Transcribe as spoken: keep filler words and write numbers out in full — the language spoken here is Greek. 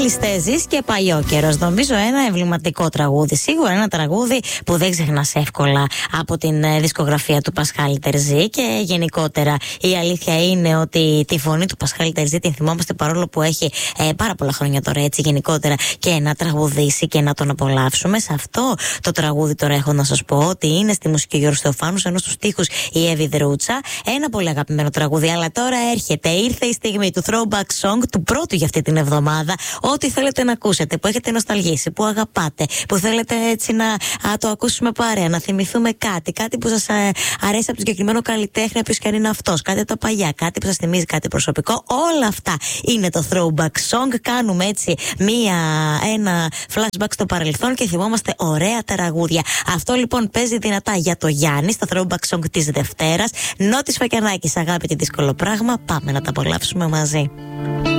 Καλιστέζης και Παλιό Καιρός. Νομίζω ένα εμβληματικό τραγούδι. Σίγουρα ένα τραγούδι που δεν ξεχνάς εύκολα από την ε, δισκογραφία του Πασχάλη Τερζή. Και γενικότερα η αλήθεια είναι ότι τη φωνή του Πασχάλη Τερζή την θυμόμαστε, παρόλο που έχει ε, πάρα πολλά χρόνια τώρα, έτσι γενικότερα, και να τραγουδήσει και να τον απολαύσουμε. Σε αυτό το τραγούδι τώρα έχω να σας πω ότι είναι στη μουσική Γιώργου Θεοφάνου, ενώ στους στίχους η Εύη Δρούτσα. Ένα πολύ αγαπημένο τραγούδι. Αλλά τώρα έρχεται, ήρθε η στιγμή του throwback song, του πρώτου για αυτή την εβδομάδα. Ό,τι θέλετε να ακούσετε, που έχετε νοσταλγήσει, που αγαπάτε, που θέλετε έτσι να α, το ακούσουμε παρέα, να θυμηθούμε κάτι, κάτι που σας α, αρέσει από τον συγκεκριμένο καλλιτέχνη, ποιος και αν είναι αυτός, κάτι από τα παλιά, κάτι που σας θυμίζει κάτι προσωπικό. Όλα αυτά είναι το throwback song. Κάνουμε έτσι μία, ένα flashback στο παρελθόν και θυμόμαστε ωραία τραγούδια. Αυτό λοιπόν παίζει δυνατά για το Γιάννη στο throwback song της Δευτέρας. Νότης Φακιανάκης, αγάπη τι δύσκολο πράγμα. Πάμε να τα απολαύσουμε μαζί.